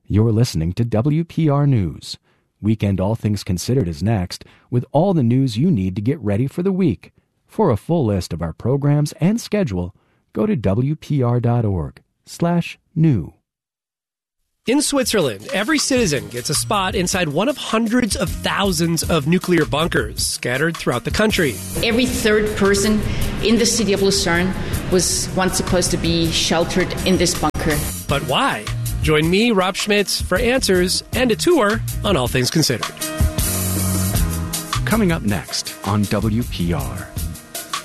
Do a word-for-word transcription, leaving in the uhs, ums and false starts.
You're listening to W P R News. Weekend All Things Considered is next, with all the news you need to get ready for the week. For a full list of our programs and schedule, go to wpr.org slash new. In Switzerland, every citizen gets a spot inside one of hundreds of thousands of nuclear bunkers scattered throughout the country. Every third person in the city of Lucerne was once supposed to be sheltered in this bunker. But why? Join me, Rob Schmitz, for answers and a tour on All Things Considered. Coming up next on W P R.